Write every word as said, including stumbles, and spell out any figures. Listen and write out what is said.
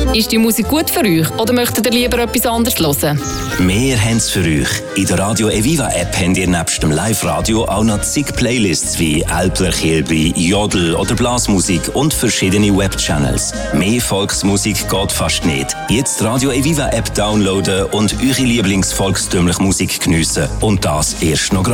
Ist die Musik gut für euch oder möchtet ihr lieber etwas anderes hören? Wir haben es für euch. In der Radio Eviva App habt ihr nebst dem Live-Radio auch noch zig Playlists wie Alpler Kilby, Jodel oder Blasmusik und verschiedene Webchannels. Mehr Volksmusik geht fast nicht. Jetzt die Radio Eviva App downloaden und eure Lieblingsvolkstümliche Musik geniessen. Und das erst noch gratis.